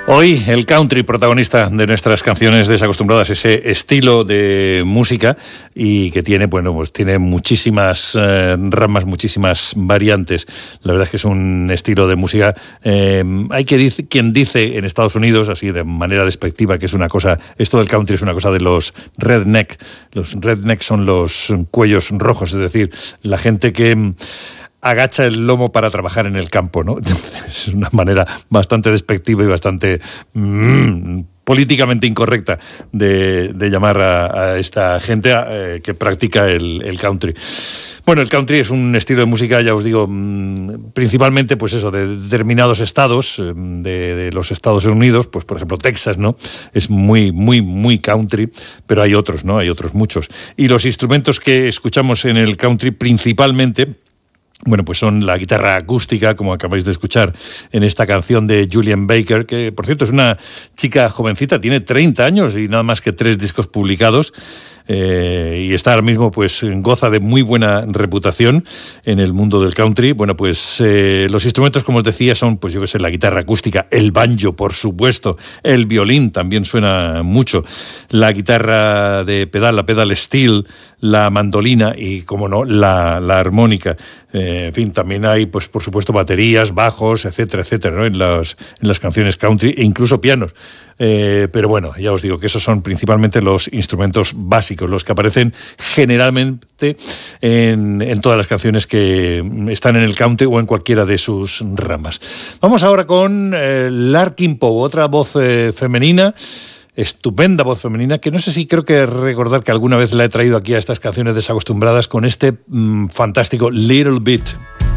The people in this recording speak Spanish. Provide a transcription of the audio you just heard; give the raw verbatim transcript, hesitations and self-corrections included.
Hoy el country, protagonista de nuestras canciones desacostumbradas, ese estilo de música y que tiene, bueno, pues tiene muchísimas eh, ramas, muchísimas variantes. La verdad es que es un estilo de música, eh, hay que dice, quien dice en Estados Unidos, así de manera despectiva, que es una cosa, esto del country es una cosa de los redneck. Los redneck son los cuellos rojos, es decir, la gente que agacha el lomo para trabajar en el campo, ¿no? Es una manera bastante despectiva y bastante mmm, políticamente incorrecta de, de llamar a, a esta gente eh, que practica el, el country. Bueno, el country es un estilo de música, ya os digo, mmm, principalmente, pues eso, de determinados estados de, de los Estados Unidos, pues por ejemplo Texas, ¿no? Es muy, muy, muy country, pero hay otros, ¿no? Hay otros muchos. Y los instrumentos que escuchamos en el country principalmente, bueno, pues son la guitarra acústica, como acabáis de escuchar en esta canción de Julian Baker, que por cierto es una chica jovencita, tiene treinta años y nada más que tres discos publicados. Eh, y está ahora mismo, pues goza de muy buena reputación en el mundo del country. Bueno, pues eh, los instrumentos, como os decía, son, pues yo qué sé, la guitarra acústica, el banjo, por supuesto, el violín también suena mucho, la guitarra de pedal, la pedal steel, la mandolina y, como no, la, la armónica. Eh, en fin, también hay, pues por supuesto, baterías, bajos, etcétera, etcétera, ¿no? En las, en las canciones country e incluso pianos. Eh, pero bueno, ya os digo que esos son principalmente los instrumentos básicos, los que aparecen generalmente en, en todas las canciones que están en el country o en cualquiera de sus ramas. Vamos ahora con eh, Larkin Poe, otra voz eh, femenina, estupenda voz femenina, que no sé si creo que recordar que alguna vez la he traído aquí a estas canciones desacostumbradas con este mmm, fantástico Little Bit.